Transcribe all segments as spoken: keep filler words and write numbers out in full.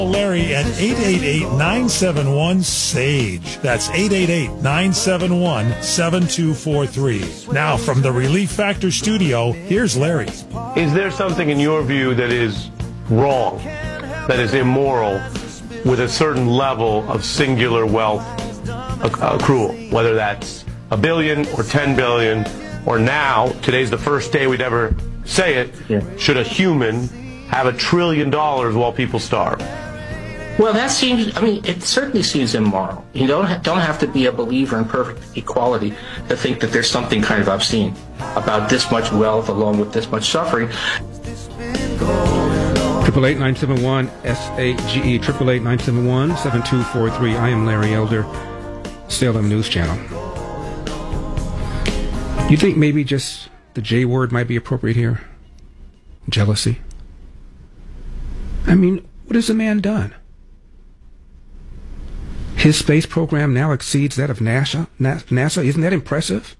Larry at eight eight eight, nine seven one, SAGE. That's eight eight eight, nine seven one, seven two four three. Now, from the Relief Factor studio, here's Larry. Is there something in your view that is wrong, that is immoral, with a certain level of singular wealth accrual, whether that's a billion or ten billion, or now, today's the first day we'd ever say it, yeah. Should a human have a trillion dollars while people starve? Well, that seems, I mean, it certainly seems immoral. You don't ha- don't have to be a believer in perfect equality to think that there's something kind of obscene about this much wealth along with this much suffering. Triple eight nine seven one S A G E triple eight nine seven one seven two four three. I am Larry Elder, Salem News Channel. You think maybe just the J word might be appropriate here? Jealousy. I mean, what has the man done? His space program now exceeds that of NASA. NASA, isn't that impressive?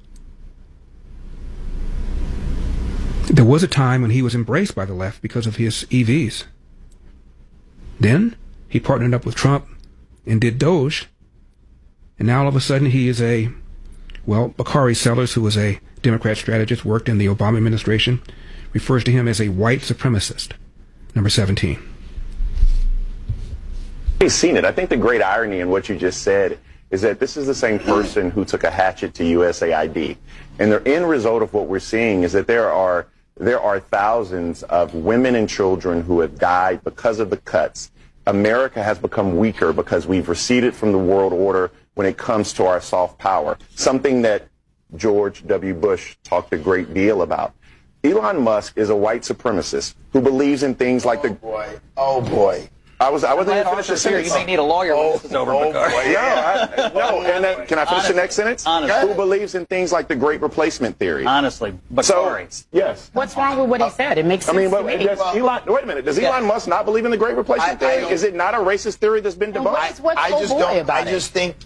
There was a time when he was embraced by the left because of his E Vs. Then he partnered up with Trump and did Doge. And now all of a sudden he is a, well, Bakari Sellers, who was a Democrat strategist, worked in the Obama administration, refers to him as a white supremacist. Number seventeen. He's seen it. I think the great irony in what you just said is that this is the same person who took a hatchet to U S A I D. And the end result of what we're seeing is that there are there are thousands of women and children who have died because of the cuts. America has become weaker because we've receded from the world order when it comes to our soft power, something that George W. Bush talked a great deal about. Elon Musk is a white supremacist who believes in things like the... Oh, boy. Oh, boy. I was I wasn't going to finish the sentence. You may need a lawyer when oh, this is over, oh, Bakari. boy. No, I, no. And then, can I finish Honestly, the next sentence? Honestly. Who believes in things like the Great Replacement Theory? Honestly, Bakari. So, yes. What's wrong with what he said? It makes sense I mean, but to me. does Elon, wait a minute. Does Elon Yeah. Musk not believe in the Great Replacement I- I Theory? Is it not a racist theory that's been Well, debunked? what's, what's I so just boy don't. about I it? just think.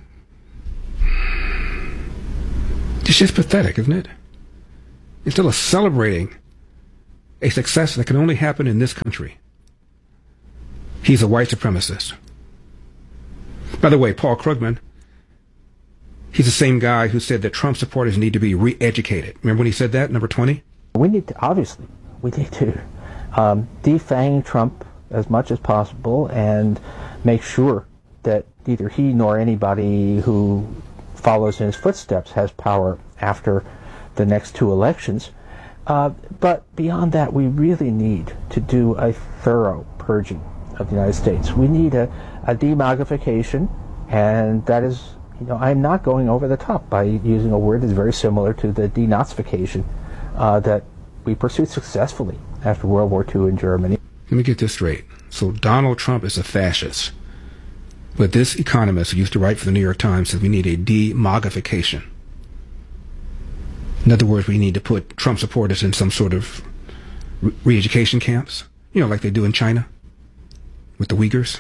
It's just pathetic, isn't it? Instead of celebrating a success that can only happen in this country, he's a white supremacist. By the way, Paul Krugman, he's the same guy who said that Trump supporters need to be re-educated. Remember when he said that, number twenty? We need to, obviously, we need to um, defang Trump as much as possible and make sure that neither he nor anybody who follows in his footsteps has power after the next two elections. Uh, but beyond that, we really need to do a thorough purging of the United States. We need a, a demogification, and that is, you know, I'm not going over the top by using a word that's very similar to the denazification uh, that we pursued successfully after World War Two in Germany. Let me get this straight. So Donald Trump is a fascist. But this economist who used to write for the New York Times says we need a demogification. In other words, we need to put Trump supporters in some sort of re- re-education camps, you know, like they do in China with the Uyghurs.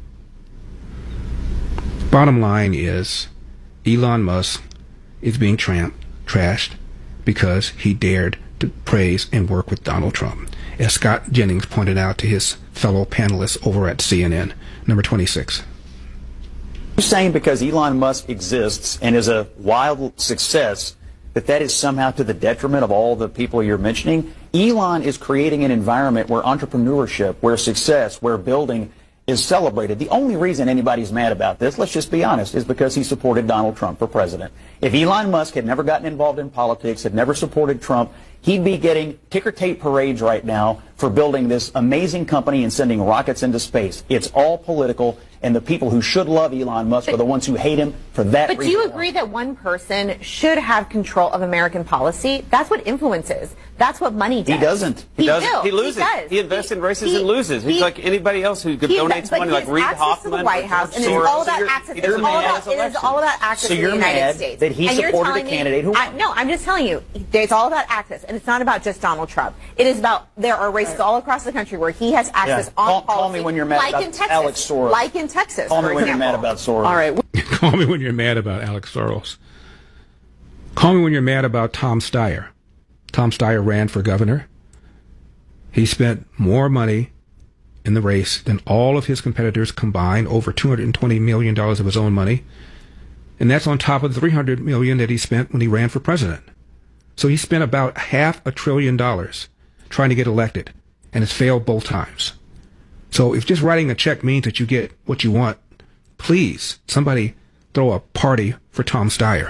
Bottom line is, Elon Musk is being tramp, trashed because he dared to praise and work with Donald Trump, as Scott Jennings pointed out to his fellow panelists over at C N N. Number twenty-six. You're saying because Elon Musk exists and is a wild success that that is somehow to the detriment of all the people you're mentioning? Elon is creating an environment where entrepreneurship, where success, where building is celebrated. The only reason anybody's mad about this, let's just be honest, is because he supported Donald Trump for president. If Elon Musk had never gotten involved in politics, had never supported Trump, he'd be getting ticker tape parades right now for building this amazing company and sending rockets into space. It's all political, and the people who should love Elon Musk but, are the ones who hate him for that but reason. But do you agree that one person should have control of American policy? That's what influence is. That's what money does. He doesn't. He, he doesn't. Will. He loses. He, does. He invests he, in races he, and loses. He's he, like anybody else who donates money, like Reid Hoffman. To the White House, and it's all about access. It's all about, it is all about access so to the United mad States. That he and supported a candidate me, who I, no, I'm just telling you, it's all about access, and it's not about just Donald Trump. It is about there are races all across the country where he has access yeah. on call, policy. Call me when you're mad like about in Texas, Alex Soros. Like in Texas. Call me when example. you're mad about Soros. All right. Call me when you're mad about Alex Soros. Call me when you're mad about Tom Steyer. Tom Steyer ran for governor. He spent more money in the race than all of his competitors combined, over two hundred twenty million dollars of his own money. And that's on top of the three hundred million dollars that he spent when he ran for president. So he spent about half a trillion dollars trying to get elected, and it's failed both times. So if just writing a check means that you get what you want, please, somebody throw a party for Tom Steyer.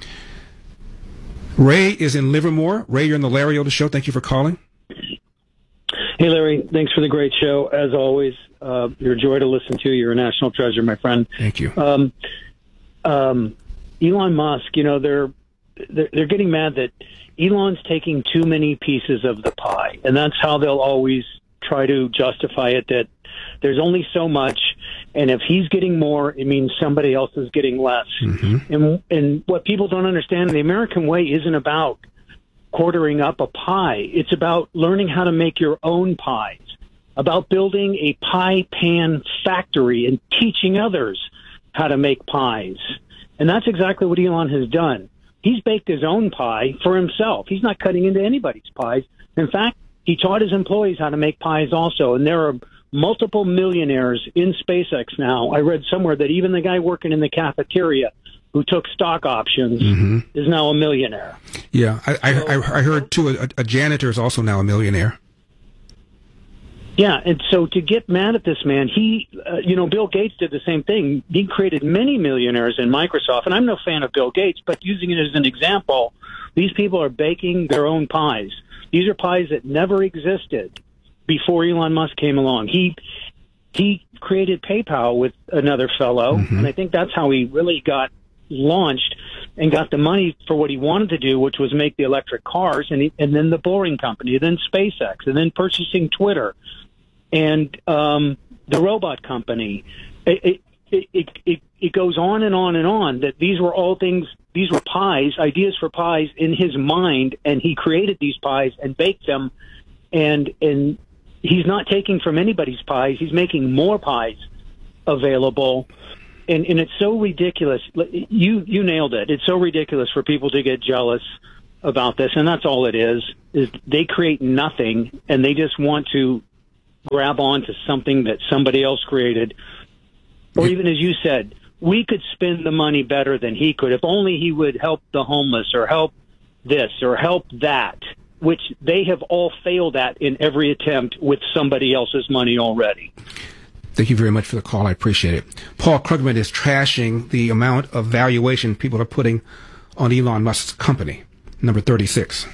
Ray is in Livermore. Ray, you're in the Larry Elder Show. Thank you for calling. Hey, Larry. Thanks for the great show. As always, uh, you're a joy to listen to. You're a national treasure, my friend. Thank you. Um, um, Elon Musk, you know, they're, they're they're getting mad that Elon's taking too many pieces of the pie, and that's how they'll always try to justify it, that there's only so much, and if he's getting more, it means somebody else is getting less. Mm-hmm. And and what people don't understand, the American way isn't about quartering up a pie. It's about learning how to make your own pies, about building a pie pan factory and teaching others how to make pies. And that's exactly what Elon has done. He's baked his own pie for himself. He's not cutting into anybody's pies. In fact, he taught his employees how to make pies also. And there are multiple millionaires in SpaceX now. I read somewhere that even the guy working in the cafeteria who took stock options mm-hmm. is now a millionaire. Yeah, I, I, I heard, too, a, a janitor is also now a millionaire. Yeah, and so to get mad at this man, he, uh, you know, Bill Gates did the same thing. He created many millionaires in Microsoft, and I'm no fan of Bill Gates, but using it as an example, these people are baking their own pies. These are pies that never existed before Elon Musk came along. He he created PayPal with another fellow, mm-hmm. and I think that's how he really got launched and got the money for what he wanted to do, which was make the electric cars, and he, and then the Boring Company, then SpaceX, and then purchasing Twitter, and um, the robot company. It, it, it, it, it goes on and on and on that these were all things, these were pies, ideas for pies in his mind, and he created these pies and baked them, and and he's not taking from anybody's pies. He's making more pies available. And, and it's so ridiculous. You you nailed it. It's so ridiculous for people to get jealous about this, and that's all it is. Is they create nothing, and they just want to grab onto something that somebody else created. Or even as you said, we could spend the money better than he could if only he would help the homeless or help this or help that, which they have all failed at in every attempt with somebody else's money already. Thank you very much for the call. I appreciate it. Paul Krugman is trashing the amount of valuation people are putting on Elon Musk's company. Number thirty-six.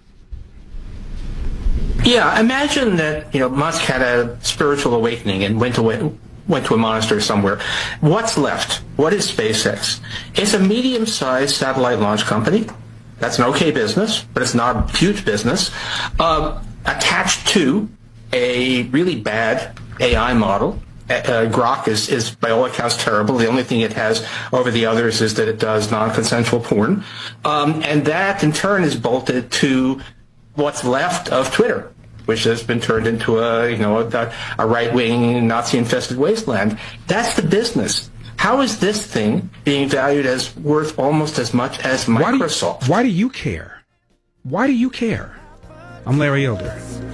Yeah, imagine that, you know, Musk had a spiritual awakening and went away, went to a monastery somewhere. What's left? What is SpaceX? It's a medium-sized satellite launch company. That's an okay business, but it's not a huge business. Uh, attached to a really bad A I model. Uh, Grok is, is, by all accounts, terrible. The only thing it has over the others is that it does non-consensual porn. Um, and that, in turn, is bolted to what's left of Twitter, which has been turned into a, you know, a, a right-wing, Nazi-infested wasteland. That's the business. How is this thing being valued as worth almost as much as Microsoft? Why do you, why do you care? Why do you care? I'm Larry Elder.